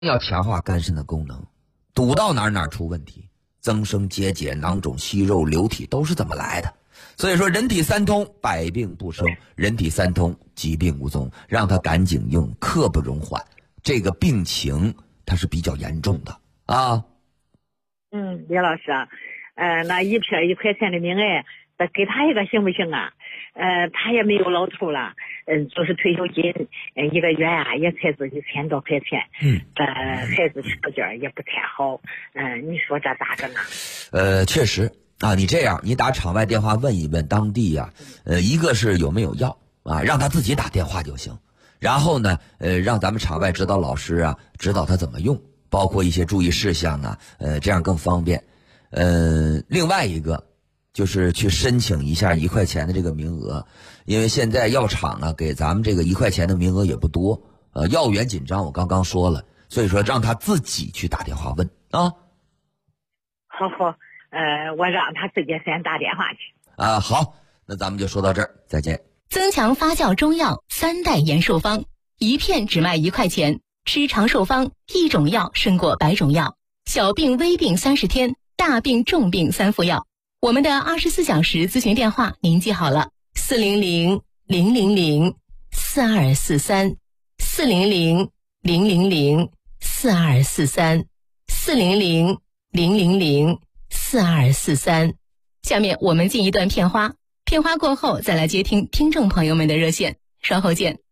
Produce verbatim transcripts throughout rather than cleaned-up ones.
要强化肝肾的功能，堵到哪儿哪儿出问题，增生结节、囊肿、息肉、流体都是这么来的。所以说人体三通，百病不生，人体三通，疾病无踪，让他赶紧用，刻不容缓。这个病情它是比较严重的啊。 嗯，李老师啊，呃，那一片一块钱的命哎，再给他一个行不行啊？呃，他也没有老头了，嗯、呃，就是退休金，呃，一个月啊也才自己千多块钱， 嗯， 这孩子条件也不太好，嗯、呃，你说这咋着呢？ 呃，确实啊，你这样，你打场外电话问一问当地呀、啊，呃，一个是有没有药啊，让他自己打电话就行。然后呢，呃，让咱们场外指导老师啊指导他怎么用，包括一些注意事项啊，呃，这样更方便。呃，另外一个就是去申请一下一块钱的这个名额，因为现在药厂啊给咱们这个一块钱的名额也不多，呃，药源紧张，我刚刚说了，所以说让他自己去打电话问啊。 好好，呃，我让他自己先打电话去。 啊，好，那咱们就说到这儿，再见。 增强发酵中药三代延寿方，一片只卖一块钱，吃长寿方，一种药胜过百种药。小病微病三十天，大病重病三副药。我们的二十四小时咨询电话您记好了：四零零零零零四二四三，四零零零零零四二四三，四零零零零零四二四三。下面我们进一段片花。片花过后再来接听听众朋友们的热线，稍后见。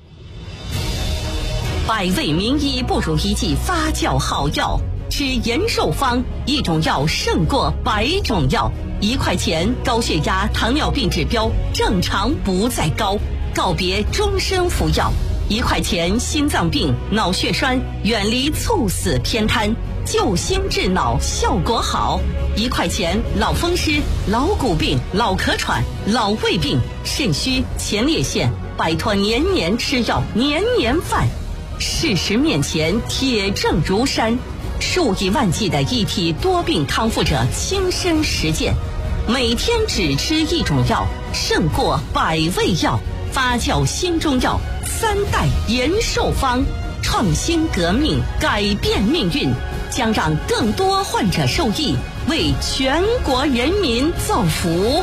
百味名医不如一剂发酵好药，吃延寿方，一种药胜过百种药。一块钱，高血压、糖尿病指标正常不再高，告别终身服药。一块钱，心脏病、脑血栓远离猝死偏瘫，救心治脑效果好。一块钱，老风湿、老骨病、老咳喘、老胃病、肾虚、前列腺，摆脱年年吃药、年年犯。事实面前，铁证如山，数以万计的一体多病康复者亲身实践，每天只吃一种药，胜过百味药。发酵新中药三代延寿方，创新革命，改变命运，将让更多患者受益，为全国人民造福。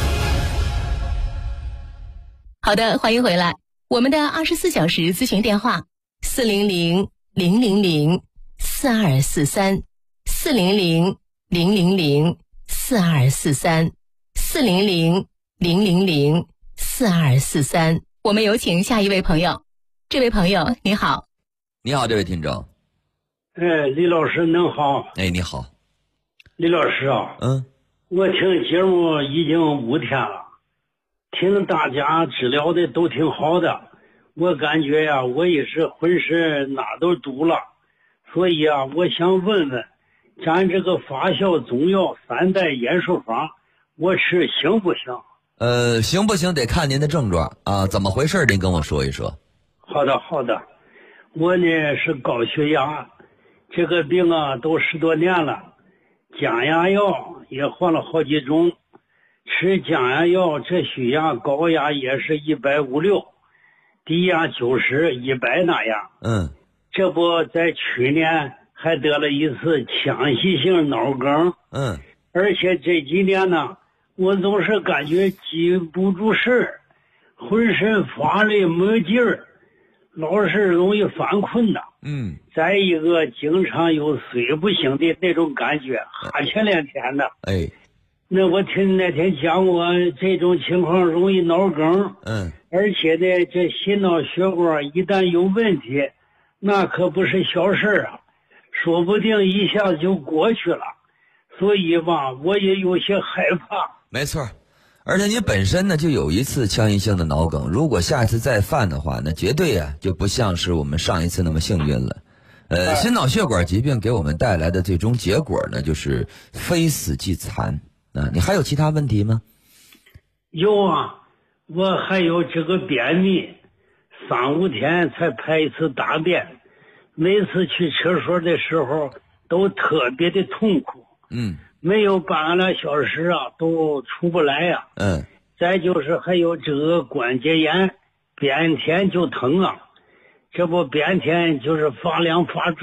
好的，欢迎回来。我们的二十四小时咨询电话：四零零零零零四二四三，四零零零零零四二四三，四零零零零零四二四三。我们有请下一位朋友。这位朋友你好。 你好，这位听众。 哎，李老师您好。 哎，你好。 李老师啊， 嗯， 我听节目已经五天了，听大家治疗的都挺好的，我感觉呀，我也是浑身哪都堵了，所以啊，我想问问，咱这个发酵中药三代延寿方，我吃行不行？ 呃，行不行得看您的症状啊，怎么回事？您跟我说一说。 好的，好的。我呢是高血压，这个病啊都十多年了，降压药也换了好几种，吃降压药这血压高压也是一百五六，低压九十、一百那样。 嗯， 这不在去年还得了一次腔隙性脑梗。 嗯， 而且这几年呢，我总是感觉记不住事儿，浑身发累没劲儿，老是容易犯困的。 嗯， 再一个经常有睡不醒的那种感觉，哈欠连天的。 哎， 那我听那天讲过，这种情况容易脑梗。 嗯， 而且呢，这心脑血管一旦有问题，那可不是小事啊，说不定一下就过去了。所以吧，我也有些害怕。 没错，而且你本身呢就有一次腔隙性的脑梗，如果下一次再犯的话，那绝对啊就不像是我们上一次那么幸运了。呃，心脑血管疾病给我们带来的最终结果呢，就是非死即残。啊，你还有其他问题吗？ 有啊，我还有这个便秘，三五天才排一次大便，每次去厕所的时候都特别的痛苦。 嗯， 没有半个来小时啊，都出不来呀、啊。 嗯， 再就是还有这个关节炎，便天就疼啊，这不便天就是发凉发